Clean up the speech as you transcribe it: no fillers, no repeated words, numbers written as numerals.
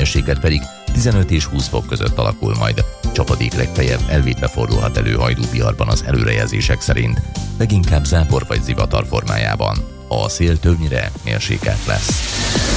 hőmérséklet pedig 15 és 20 fok között alakul majd. Csapadék legfeljebb elvétve fordulhat elő Hajdú-Biharban az előrejelzések szerint, leginkább zápor vagy zivatar formájában. A szél többnyire mérsékelt lesz.